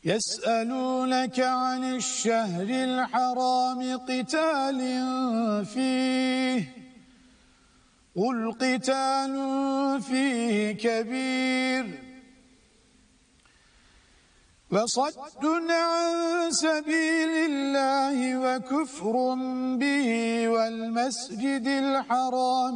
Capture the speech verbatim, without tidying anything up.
يسألونك عن الشهر الحرام قتال فيه قل قتال فيه كبير وصد عن سبيل الله وكفر به والمسجد الحرام